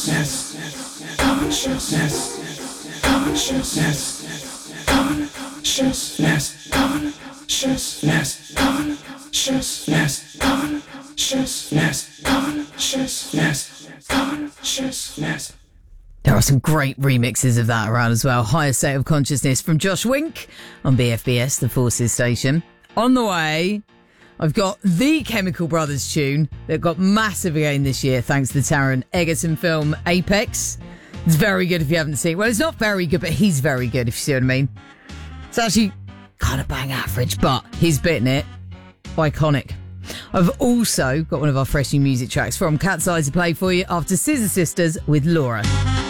There are some great remixes of that around as well. Higher State of Consciousness from Josh Wink on BFBS, the Forces station. On the way, I've got the Chemical Brothers tune that got massive again this year thanks to the Taron Egerton film Apex. It's very good if you haven't seen it. Well, it's not very good, but he's very good, if you see what I mean. It's actually kind of bang average, but his bit in it, iconic. I've also got one of our fresh new music tracks from Cat's Eye to play for you after Scissor Sisters with Laura.